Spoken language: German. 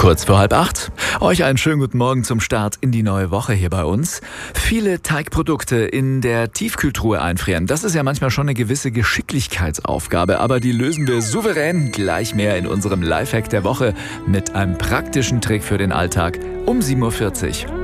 Kurz vor 7:30. Euch einen schönen guten Morgen zum Start in die neue Woche hier bei uns. Viele Teigprodukte in der Tiefkühltruhe einfrieren. Das ist ja manchmal schon eine gewisse Geschicklichkeitsaufgabe, aber die lösen wir souverän. Gleich mehr in unserem Lifehack der Woche mit einem praktischen Trick für den Alltag um 7:40 Uhr.